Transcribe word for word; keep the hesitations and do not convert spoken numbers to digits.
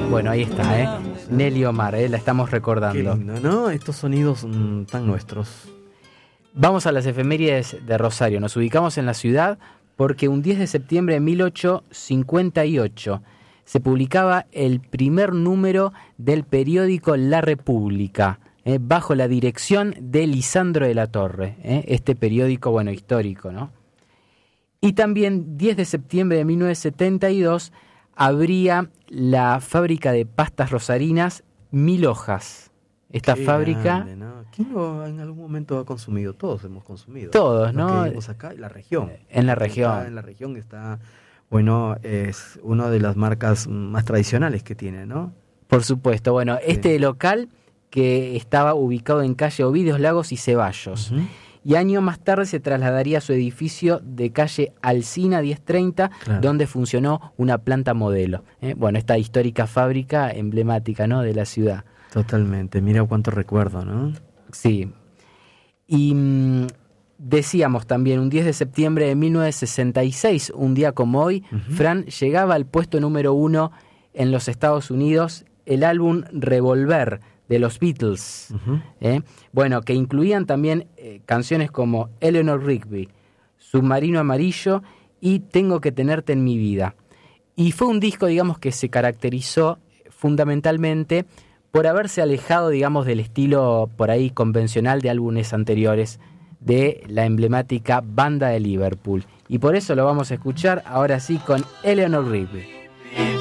Bueno, ahí está, ¿eh? Nelly Omar, ¿eh? La estamos recordando. Qué lindo, ¿no? Estos sonidos mmm, tan nuestros. Vamos a las efemérides de Rosario. Nos ubicamos en la ciudad porque un diez de septiembre de mil ochocientos cincuenta y ocho se publicaba el primer número del periódico La República, eh, bajo la dirección de Lisandro de la Torre, eh, este periódico, bueno, histórico, ¿no? Y también diez de septiembre de mil novecientos setenta y dos abría la fábrica de pastas rosarinas Mil Hojas. Esta Qué fábrica... grande, ¿no? ¿Quién lo en algún momento ha consumido? Todos hemos consumido. Todos, Los ¿no? que vivimos acá, y la región. En la región. Está, en la región está, bueno, es una de las marcas más tradicionales que tiene, ¿no? Por supuesto. Bueno, Sí. este local que estaba ubicado en calle Ovidios Lagos y Ceballos. Uh-huh. Y años más tarde se trasladaría a su edificio de calle Alsina diez treinta, claro, donde funcionó una planta modelo. ¿eh? Bueno, esta histórica fábrica emblemática, ¿no?, de la ciudad. Totalmente, mira cuánto recuerdo, ¿no? Sí. Y mmm, decíamos también, un diez de septiembre de mil novecientos sesenta y seis, un día como hoy, uh-huh, Fran, llegaba al puesto número uno en los Estados Unidos el álbum Revolver de los Beatles, uh-huh, ¿eh? Bueno, que incluían también eh, canciones como Eleanor Rigby, Submarino Amarillo y Tengo que tenerte en mi vida. Y fue un disco, digamos, que se caracterizó fundamentalmente por haberse alejado, digamos, del estilo por ahí convencional de álbumes anteriores de la emblemática banda de Liverpool. Y por eso lo vamos a escuchar ahora sí con Eleanor Rigby.